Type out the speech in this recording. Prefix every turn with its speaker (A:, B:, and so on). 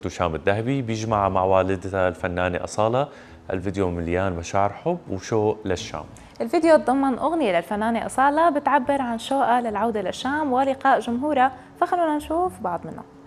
A: شام الذهبي بيجمع مع والدتها الفنانة أصالة. الفيديو مليان مشاعر حب وشوق للشام.
B: الفيديو تضمن أغنية للفنانة أصالة بتعبر عن شوقها للعودة للشام ولقاء جمهورها، فخلونا نشوف بعض منها.